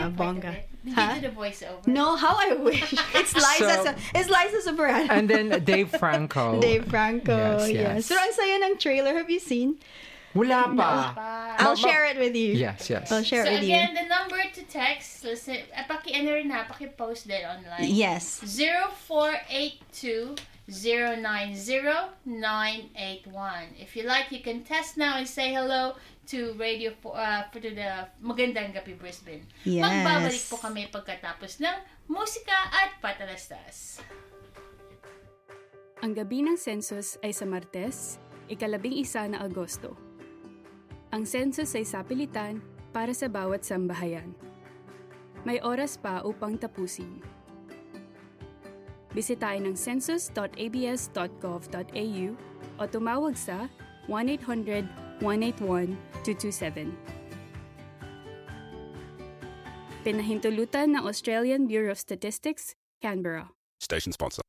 Bongga. Did Huh? you do the voiceover? No, how I wish. It's Liza Soberano. And then Dave Franco. Dave Franco, Yes. Pero ang saya ng trailer. Have you seen? Wala pa. I'll share it with you. Yes. I'll share So it with again, you. the number to text, listen, paki-ano rin ha, paki-post din online. Yes. 0482-090-981. If you like, you can test now and say hello to Radio to the Magandang Gabi Brisbane. Yes. Magbabalik po kami pagkatapos ng musika at patalastas. Ang gabi ng census ay sa Martes, 11 na Agosto. Ang census ay sapilitan para sa bawat sambahayan. May oras pa upang tapusin. Bisitahin ang census.abs.gov.au o tumawag sa 1-800-181-227. Pinahintulutan ng Australian Bureau of Statistics, Canberra. Station sponsor.